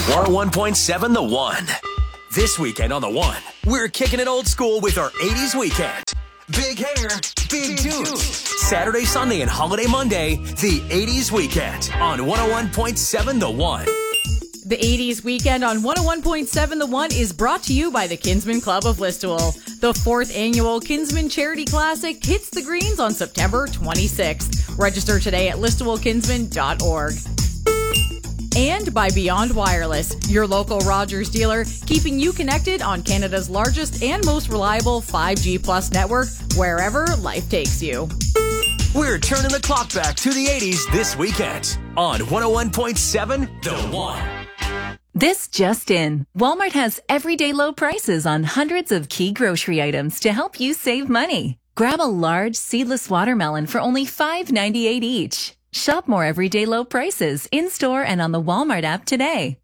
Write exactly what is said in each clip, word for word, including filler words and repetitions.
one oh one point seven The One. This weekend on The One, we're kicking it old school with our eighties weekend. Big hair, big dudes. Saturday, Sunday, and Holiday Monday, the eighties weekend on one oh one point seven The One. The eighties weekend on one oh one point seven The One is brought to you by the Kinsman Club of Listowel. The fourth annual Kinsman Charity Classic hits the greens on September twenty-sixth. Register today at listowel kinsman dot org. And by Beyond Wireless, your local Rogers dealer, keeping you connected on Canada's largest and most reliable five G plus network, wherever life takes you. We're turning the clock back to the eighties this weekend on one oh one point seven The One. This just in. Walmart has everyday low prices on hundreds of key grocery items to help you save money. Grab a large seedless watermelon for only five ninety-eight each. Shop more everyday low prices in-store and on the Walmart app today.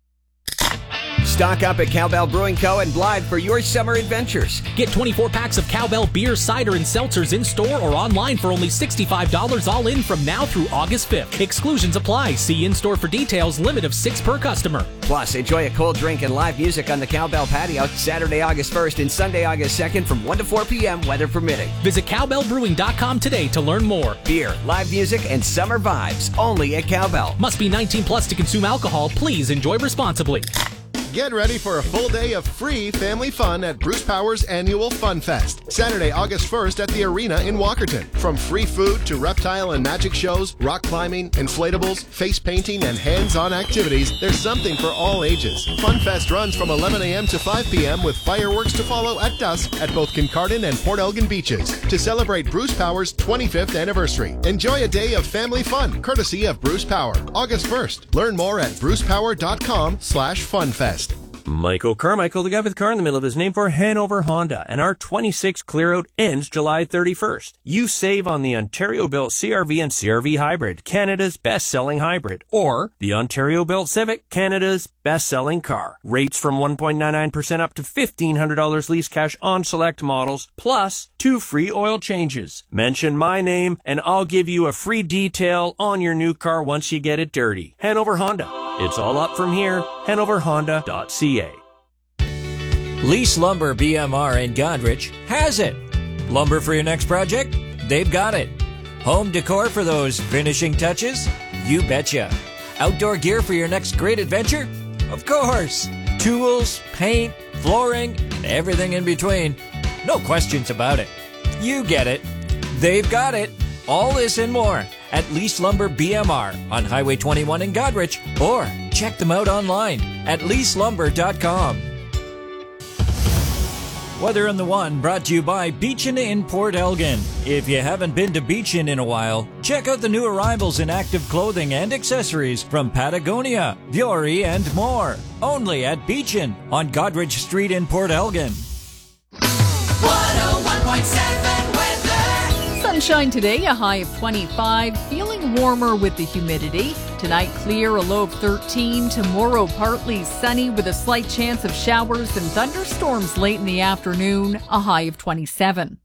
Stock up at Cowbell Brewing Co. and Blythe for your summer adventures. Get twenty-four packs of Cowbell beer, cider, and seltzers in-store or online for only sixty-five dollars all in from now through August fifth. Exclusions apply. See in-store for details. Limit of six per customer. Plus, enjoy a cold drink and live music on the Cowbell patio Saturday, August first and Sunday, August second from one to four p.m. weather permitting. Visit cowbell brewing dot com today to learn more. Beer, live music, and summer vibes only at Cowbell. Must be nineteen plus to consume alcohol. Please enjoy responsibly. Get ready for a full day of free family fun at Bruce Power's annual Fun Fest, Saturday, August first at the Arena in Walkerton. From free food to reptile and magic shows, rock climbing, inflatables, face painting, and hands-on activities, there's something for all ages. Fun Fest runs from eleven a.m. to five p.m. with fireworks to follow at dusk at both Kincardine and Port Elgin beaches to celebrate Bruce Power's twenty-fifth anniversary. Enjoy a day of family fun, courtesy of Bruce Power, August first. Learn more at bruce power dot com slash funfest. Michael Carmichael, the guy with the car in the middle of his name for Hanover Honda, and our twenty-six clear-out ends July thirty-first. You save on the Ontario-built C R V and C R V Hybrid, Canada's best-selling hybrid, or the Ontario-built Civic, Canada's best-selling car. Rates from one point nine nine percent up to fifteen hundred dollars lease cash on select models, plus two free oil changes. Mention my name, and I'll give you a free detail on your new car once you get it dirty. Hanover Honda. It's all up from here. Hanover Honda dot C A. Lease Lumber B M R in Godrich has it. Lumber for your next project? They've got it. Home decor for those finishing touches? You betcha. Outdoor gear for your next great adventure? Of course. Tools, paint, flooring, and everything in between. No questions about it. You get it. They've got it. All this and more at Lease Lumber B M R on Highway twenty-one in Godrich, or check them out online at lease lumber dot com. Weather on the One brought to you by Beechin in Port Elgin. If you haven't been to Beechin in a while, check out the new arrivals in active clothing and accessories from Patagonia, Vuori, and more. Only at Beechin on Godrich Street in Port Elgin. one oh one point seven Sunshine today, a high of twenty-five, feeling warmer with the humidity. Tonight, clear, a low of thirteen. Tomorrow, partly sunny with a slight chance of showers and thunderstorms late in the afternoon, a high of twenty-seven.